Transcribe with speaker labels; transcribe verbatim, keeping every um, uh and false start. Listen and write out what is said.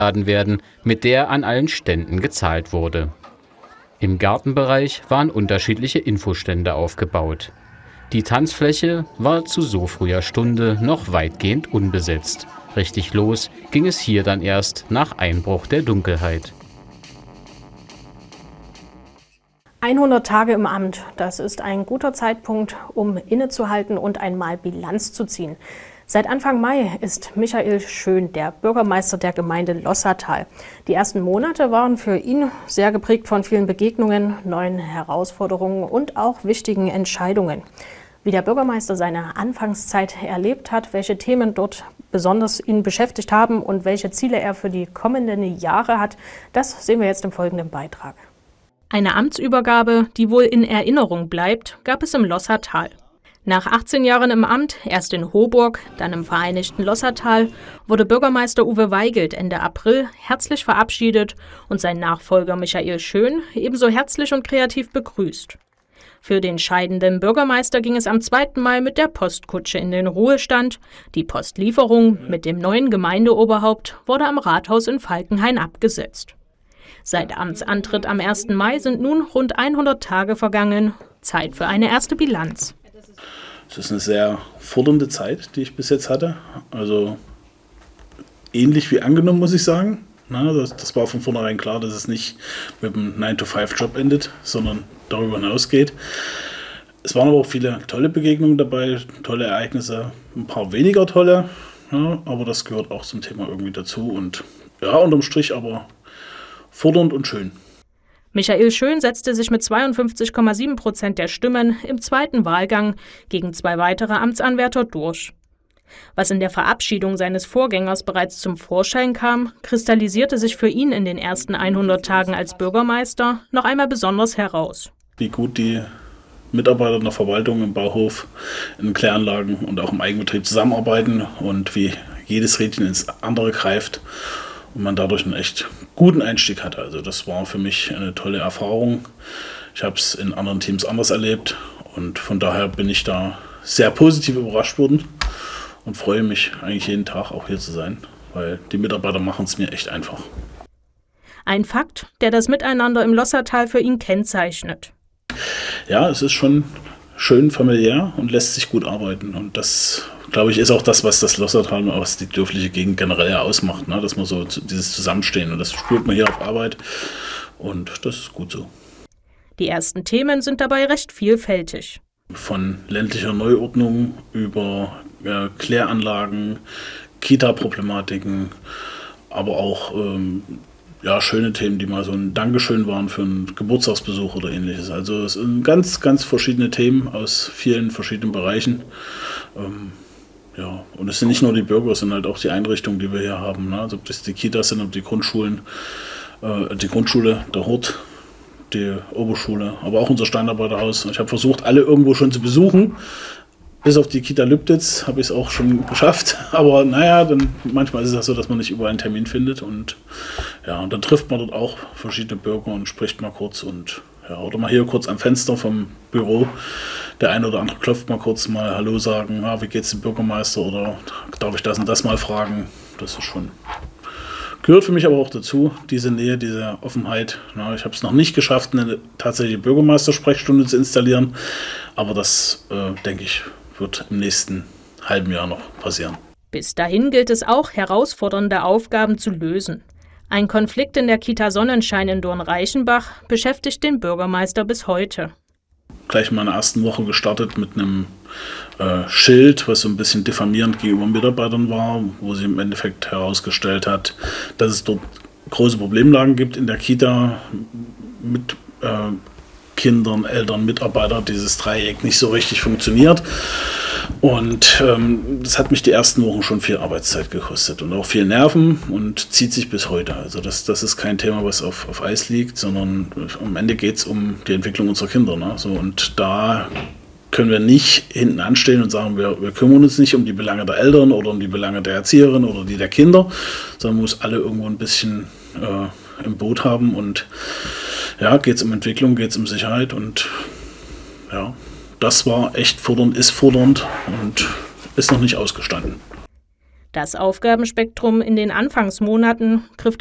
Speaker 1: eingeladen werden, mit der an allen Ständen gezahlt wurde. Im Gartenbereich waren unterschiedliche Infostände aufgebaut. Die Tanzfläche war zu so früher Stunde noch weitgehend unbesetzt. Richtig los ging es hier dann erst nach Einbruch der Dunkelheit.
Speaker 2: hundert Tage im Amt, das ist ein guter Zeitpunkt, um innezuhalten und einmal Bilanz zu ziehen. Seit Anfang Mai ist Michael Schön der Bürgermeister der Gemeinde Lossatal. Die ersten Monate waren für ihn sehr geprägt von vielen Begegnungen, neuen Herausforderungen und auch wichtigen Entscheidungen. Wie der Bürgermeister seine Anfangszeit erlebt hat, welche Themen dort besonders ihn beschäftigt haben und welche Ziele er für die kommenden Jahre hat, das sehen wir jetzt im folgenden Beitrag. Eine Amtsübergabe, die wohl in Erinnerung bleibt, gab es im Lossatal. Nach achtzehn Jahren im Amt, erst in Hoburg, dann im vereinigten Lossatal, wurde Bürgermeister Uwe Weigelt Ende April herzlich verabschiedet und sein Nachfolger Michael Schön ebenso herzlich und kreativ begrüßt. Für den scheidenden Bürgermeister ging es am zweiten Mai mit der Postkutsche in den Ruhestand. Die Postlieferung mit dem neuen Gemeindeoberhaupt wurde am Rathaus in Falkenhain abgesetzt. Seit Amtsantritt am ersten Mai sind nun rund hundert Tage vergangen. Zeit für eine erste Bilanz.
Speaker 3: Es ist eine sehr fordernde Zeit, die ich bis jetzt hatte. Also ähnlich wie angenommen, muss ich sagen. Na, das, das war von vornherein klar, dass es nicht mit einem nine to five Job endet, sondern darüber hinausgeht. Es waren aber auch viele tolle Begegnungen dabei, tolle Ereignisse, ein paar weniger tolle. Ja, aber das gehört auch zum Thema irgendwie dazu. Und ja, unterm Strich aber fordernd und schön.
Speaker 2: Michael Schön setzte sich mit zweiundfünfzig Komma sieben Prozent der Stimmen im zweiten Wahlgang gegen zwei weitere Amtsanwärter durch. Was in der Verabschiedung seines Vorgängers bereits zum Vorschein kam, kristallisierte sich für ihn in den ersten hundert Tagen als Bürgermeister noch einmal besonders heraus.
Speaker 3: Wie gut die Mitarbeiter in der Verwaltung, im Bauhof, in Kläranlagen und auch im Eigenbetrieb zusammenarbeiten und wie jedes Rädchen ins andere greift und man dadurch einen echt guten Einstieg hatte. Also das war für mich eine tolle Erfahrung. Ich habe es in anderen Teams anders erlebt und von daher bin ich da sehr positiv überrascht worden und freue mich eigentlich jeden Tag auch hier zu sein, weil die Mitarbeiter machen es mir echt einfach.
Speaker 2: Ein Fakt, der das Miteinander im Lossatal für ihn kennzeichnet.
Speaker 3: Ja, es ist schon schön familiär und lässt sich gut arbeiten. Und das, glaube ich, ist auch das, was das Lossatal, was die dörfliche Gegend generell ausmacht, ne? Dass man so dieses Zusammenstehen, und das spürt man hier auf Arbeit und das ist gut so.
Speaker 2: Die ersten Themen sind dabei recht vielfältig.
Speaker 3: Von ländlicher Neuordnung über äh, Kläranlagen, Kita-Problematiken, aber auch ähm, ja, schöne Themen, die mal so ein Dankeschön waren für einen Geburtstagsbesuch oder ähnliches. Also es sind ganz, ganz verschiedene Themen aus vielen verschiedenen Bereichen. Ähm, ja, und es sind nicht nur die Bürger, es sind halt auch die Einrichtungen, die wir hier haben. Ne? Also ob das die Kitas sind, ob die Grundschulen, äh, die Grundschule, der Hort, die Oberschule, aber auch unser Steinarbeiterhaus. Ich habe versucht, alle irgendwo schon zu besuchen. Bis auf die Kita Lübditz habe ich es auch schon geschafft. Aber naja, dann manchmal ist es auch so, dass man nicht überall einen Termin findet. Und ja, und dann trifft man dort auch verschiedene Bürger und spricht mal kurz und ja, oder mal hier kurz am Fenster vom Büro. Der eine oder andere klopft mal kurz mal Hallo sagen, ah, wie geht's dem Bürgermeister oder darf ich das und das mal fragen. Das ist schon. Gehört für mich aber auch dazu, diese Nähe, diese Offenheit. Na, ich habe es noch nicht geschafft, eine tatsächliche Bürgermeistersprechstunde zu installieren, aber das, äh, denke ich, wird im nächsten halben Jahr noch passieren.
Speaker 2: Bis dahin gilt es auch, herausfordernde Aufgaben zu lösen. Ein Konflikt in der Kita Sonnenschein in Dornreichenbach beschäftigt den Bürgermeister bis heute.
Speaker 3: Gleich in meiner ersten Woche gestartet mit einem äh, Schild, was so ein bisschen diffamierend gegenüber Mitarbeitern war, wo sie im Endeffekt herausgestellt hat, dass es dort große Problemlagen gibt in der Kita mit äh, Kindern, Eltern, Mitarbeitern, dieses Dreieck nicht so richtig funktioniert. Und ähm, das hat mich die ersten Wochen schon viel Arbeitszeit gekostet und auch viel Nerven und zieht sich bis heute. Also das, das ist kein Thema, was auf, auf Eis liegt, sondern am Ende geht es um die Entwicklung unserer Kinder. Ne? So, und da können wir nicht hinten anstehen und sagen, wir, wir kümmern uns nicht um die Belange der Eltern oder um die Belange der Erzieherin oder die der Kinder, sondern man muss alle irgendwo ein bisschen äh, im Boot haben. Und ja, geht es um Entwicklung, geht es um Sicherheit und ja, das war echt fordernd, ist fordernd und ist noch nicht ausgestanden.
Speaker 2: Das Aufgabenspektrum in den Anfangsmonaten griff